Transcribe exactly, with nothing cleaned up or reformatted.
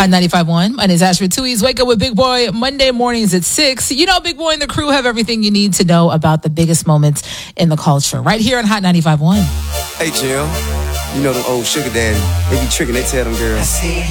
Hot ninety-five point one. My name is Ashford Tui's Wake Up with Big Boy Monday mornings at six. You know, Big Boy and the crew have everything you need to know about the biggest moments in the culture right here on Hot ninety-five point one. Hey, Jim. You know them old sugar daddy. They be tricking, they tell them girls. I see